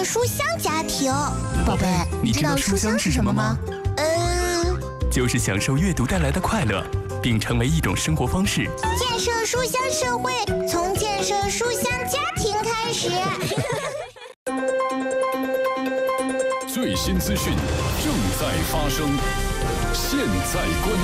书香家庭。 宝贝，你知道书香是什么吗？ 就是享受阅读带来的快乐，并成为一种生活方式。 建设书香社会，从建设书香家庭开始。 最新资讯正在发生，现在关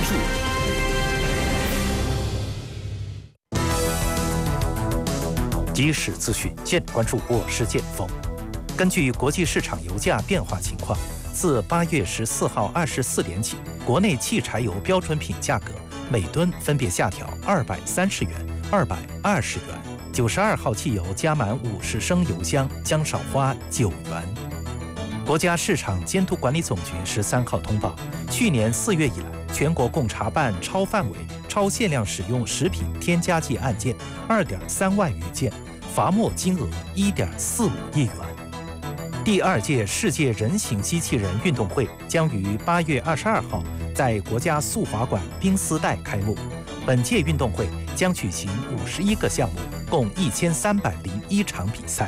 注。即时资讯，现关注。我是建峰。根据国际市场油价变化情况，自8月14号24点起，国内汽柴油标准品价格每吨分别下调230元、220元。92号汽油加满50升油箱将少花9元。国家市场监督管理总局13号通报，去年4月以来，全国共查办超范围、超限量使用食品添加剂案件2.3万余件，罚没金额1.45亿元。第2届世界人形机器人运动会将于8月22号在国家速滑馆冰丝带开幕。本届运动会将举行51个项目，共1301场比赛。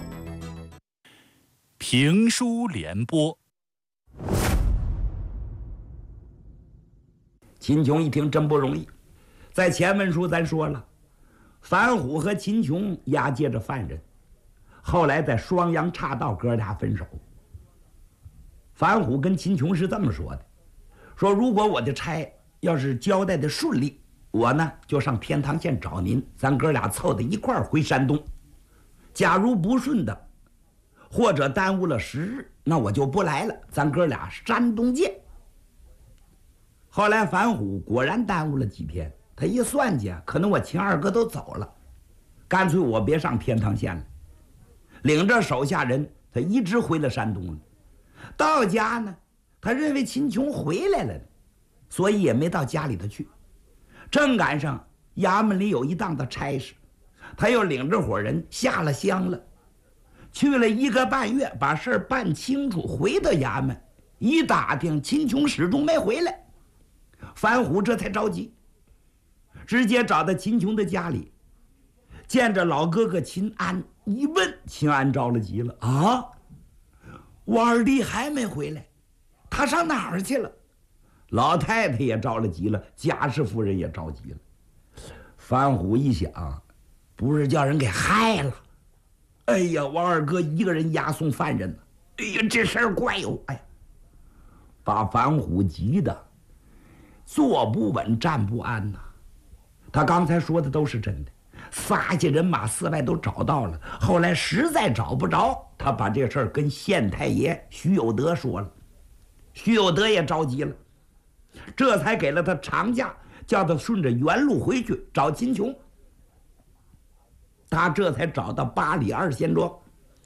评书联播。 秦琼一听真不容易，在前文书咱说了，樊虎和秦琼押解着犯人，后来在双阳岔道哥俩分手。樊虎跟秦琼是这么说的，说如果我的差要是交代的顺利，我呢就上天堂县找您，咱哥俩凑到一块儿回山东。假如不顺的，或者耽误了时日，那我就不来了，咱哥俩山东见。后来樊虎果然耽误了几天，他一算计，可能我秦二哥都走了，干脆我别上天堂县了，领着手下人，他一直回了山东了。到家呢，他认为秦琼回来了，所以也没到家里头去。正赶上衙门里有一档子差事，他又领着伙人下了乡了，去了1个半月，把事儿办清楚，回到衙门一打听，秦琼始终没回来。樊虎这才着急，直接找到秦琼的家里，见着老哥哥秦安，一问，秦安着了急了啊，我二弟还没回来，他上哪儿去了？老太太也着了急了，贾氏夫人也着急了。樊虎一想，不是叫人给害了？哎呀，王二哥一个人押送犯人呢，哎呀，这事儿怪哟！哎呀，把樊虎急的坐不稳站不安呐。他刚才说的都是真的，撒下人马4外都找到了，后来实在找不着，他把这事儿跟县太爷徐有德说了，徐有德也着急了，这才给了他长假，叫他顺着原路回去找秦琼。他这才找到8里2仙庄。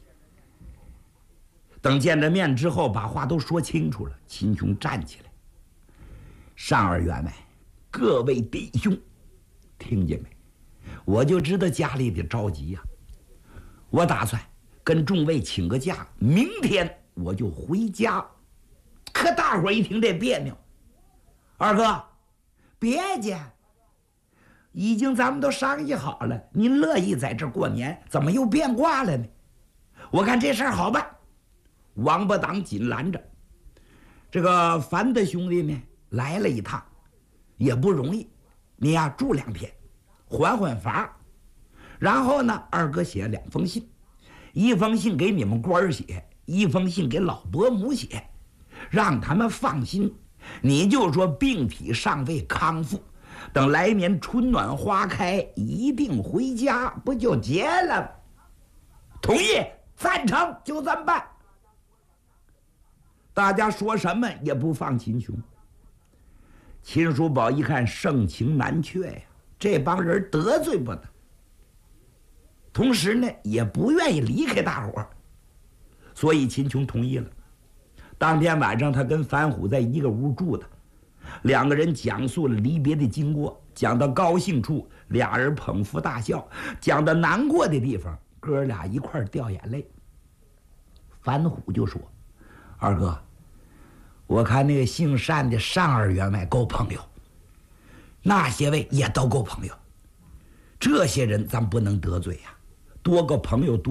等见着面之后，把话都说清楚了，秦琼站起来，上二员外，各位弟兄，听见没？我就知道家里得着急呀，我打算跟众位请个假，明天我就回家。可大伙一听这别扭，二哥，别介，已经咱们都商议好了，您乐意在这过年，怎么又变卦了呢？我看这事儿好办。王八党紧拦着，这个樊的兄弟呢来了一趟，也不容易，你呀住2天，缓缓乏。然后呢，二哥写2封信，一封信给你们官儿写，一封信给老伯母写，让他们放心。你就说病体尚未康复，等来年春暖花开，一定回家，不就结了？同意，赞成，就这么办。大家说什么也不放秦琼。秦叔宝一看盛情难却呀，这帮人得罪不得，同时呢也不愿意离开大伙儿，所以秦琼同意了。当天晚上，他跟樊虎在一个屋住的，2个人讲述了离别的经过，讲到高兴处，俩人捧腹大笑；讲到难过的地方，哥俩一块掉眼泪。樊虎就说：“二哥，我看那个姓单的单二员外够朋友，那些位也都够朋友，这些人咱不能得罪呀，多个朋友多。”